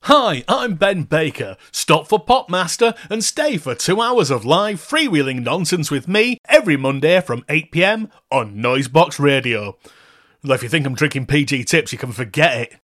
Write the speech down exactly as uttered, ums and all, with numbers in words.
Hi, I'm Ben Baker. Stop for Popmaster and stay for two hours of live freewheeling nonsense with me every Monday from eight p m on Noisebox Radio. Though if you think I'm drinking P G tips, you can forget it.